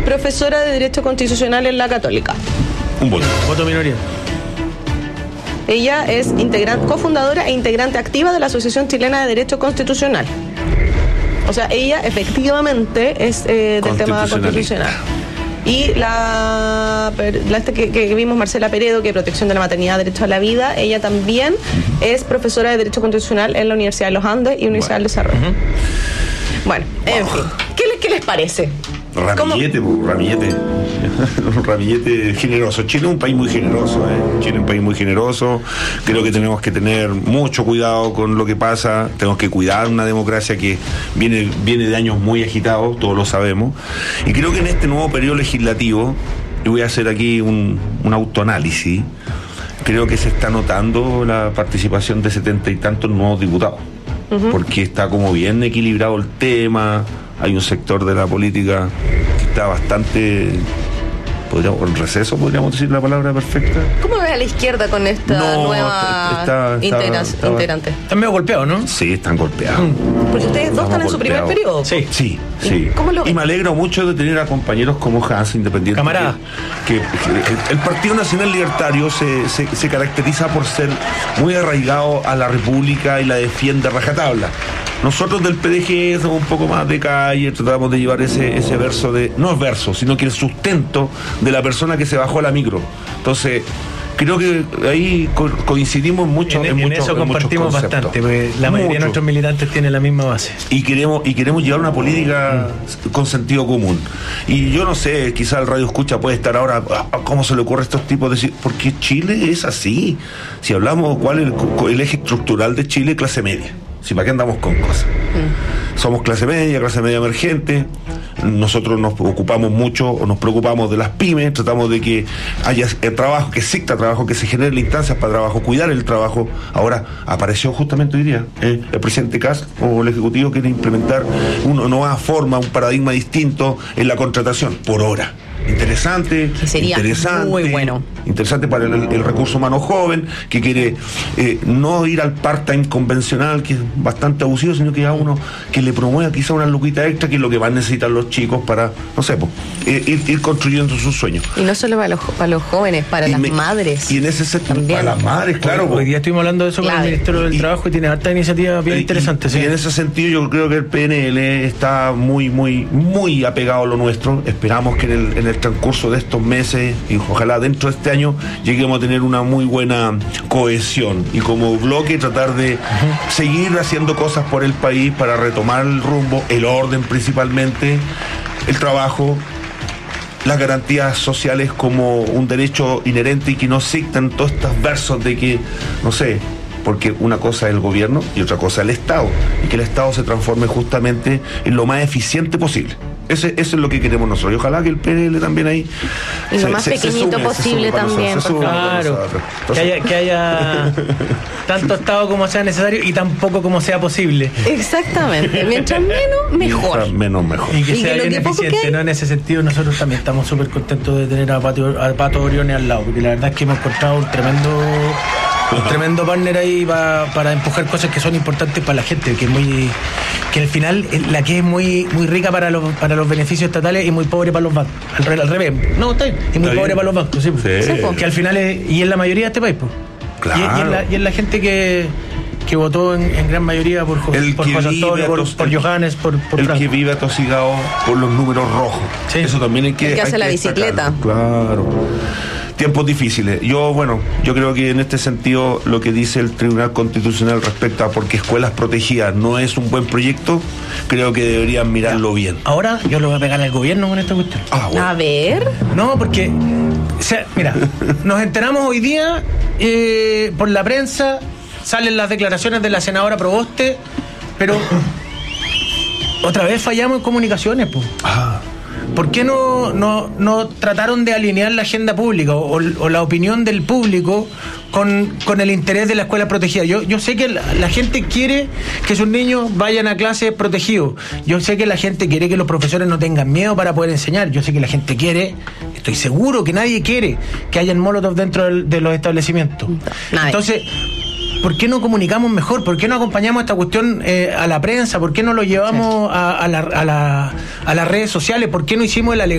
profesora de Derecho Constitucional en la Católica. Un voto. Voto minoría. Ella es cofundadora e integrante activa de la Asociación Chilena de Derecho Constitucional. O sea, ella efectivamente es del tema constitucional. Y la que vimos, Marcela Peredo, que es Protección de la Maternidad, Derecho a la Vida, ella también es profesora de Derecho Constitucional en la Universidad de los Andes y Universidad del Desarrollo. Bueno, en fin, ¿qué les parece? Ramillete, un ramillete generoso. Chile es un país muy generoso, Chile es un país muy generoso. Creo que tenemos que tener mucho cuidado con lo que pasa. Tenemos que cuidar una democracia que viene de años muy agitados, todos lo sabemos. Y creo que en este nuevo periodo legislativo, y voy a hacer aquí un autoanálisis, creo que se está notando la participación de 70 y tantos nuevos diputados. Porque está como bien equilibrado el tema. Hay un sector de la política que está bastante, en receso, podríamos decir la palabra perfecta. ¿Cómo ves a la izquierda con esta nueva integrante? Están medio golpeados, ¿no? Sí, están golpeados. Porque ustedes dos están en su primer periodo. Sí. ¿Cómo lo ven? Y me alegro mucho de tener a compañeros como Hans, independiente. Camarada. Que el Partido Nacional Libertario se caracteriza por ser muy arraigado a la República y la defiende a rajatabla. Nosotros del PDG somos un poco más de calle, tratamos de llevar ese verso no es verso, sino que el sustento de la persona que se bajó a la micro. Entonces, creo que ahí coincidimos mucho en eso compartimos bastante, porque la mayoría de nuestros militantes tienen la misma base. Y queremos llevar una política con sentido común. Y yo no sé, quizá el radio escucha puede estar ahora, ¿cómo se le ocurre a estos tipos decir? Porque Chile es así. Si hablamos cuál es el eje estructural de Chile, clase media. Si para qué andamos con cosas. Somos clase media emergente. Nosotros nos ocupamos mucho o nos preocupamos de las pymes, tratamos de que haya trabajo, que exista trabajo, que se generen instancias para trabajo, cuidar el trabajo. Ahora apareció justamente hoy día el presidente Kast o el Ejecutivo quiere implementar una nueva forma, un paradigma distinto en la contratación por hora. Interesante, que sería muy bueno. Interesante para el recurso humano joven que quiere no ir al part-time convencional, que es bastante abusivo, sino que a uno que le promueva quizá una luquita extra, que es lo que más necesitan los chicos para, no sé, ir construyendo sus sueños. Y no solo para los jóvenes, para las madres. Y en ese sentido, para las madres, claro. Hoy día estuvimos hablando de eso con el Ministerio del Trabajo y tiene harta iniciativa bien interesante. Y en ese sentido yo creo que el PNL está muy, muy, muy apegado a lo nuestro. Esperamos que en el transcurso de estos meses y ojalá dentro de este año lleguemos a tener una muy buena cohesión y como bloque tratar de seguir haciendo cosas por el país para retomar el rumbo, el orden principalmente, el trabajo, las garantías sociales como un derecho inherente y que no existan todos estos versos de que, no sé, porque una cosa es el gobierno y otra cosa es el Estado, y que el Estado se transforme justamente en lo más eficiente posible. Eso es lo que queremos nosotros. Y ojalá que el PNL también ahí y lo más pequeñito posible también. Claro, que haya tanto Estado como sea necesario y tan poco como sea posible. Exactamente. Mientras menos, mejor. Mientras menos, mejor. Y que sea bien eficiente, ¿no? En ese sentido nosotros también estamos súper contentos de tener a Pato Orione al lado, porque la verdad es que hemos encontrado un tremendo partner ahí para empujar cosas que son importantes para la gente, que al final la que es muy muy rica para los beneficios estatales y muy pobre para los bancos, al revés, no, está bien, y muy pobre para los bancos, sí. Que al final es la mayoría de este país, pues. Claro. Y es la gente que votó en gran mayoría por José Antonio, por Johannes, por el Franco. que vive atosigado por los números rojos. Sí. Eso también hay que hace la bicicleta. Claro. Tiempos difíciles. Yo creo que en este sentido lo que dice el Tribunal Constitucional respecto a porque escuelas protegidas no es un buen proyecto, creo que deberían mirarlo bien. Ahora yo le voy a pegar al gobierno con esta cuestión. Bueno. A ver. No, porque, mira, nos enteramos hoy día por la prensa, salen las declaraciones de la senadora Proboste, pero otra vez fallamos en comunicaciones, pues. ¿Por qué no trataron de alinear la agenda pública o la opinión del público con el interés de la escuela protegida? Yo sé que la gente quiere que sus niños vayan a clases protegidos. Yo sé que la gente quiere que los profesores no tengan miedo para poder enseñar. Yo sé que la gente quiere, estoy seguro que nadie quiere que hayan molotov dentro de los establecimientos. Entonces, ¿por qué no comunicamos mejor? ¿Por qué no acompañamos esta cuestión a la prensa? ¿Por qué no lo llevamos a las redes sociales? ¿Por qué no hicimos el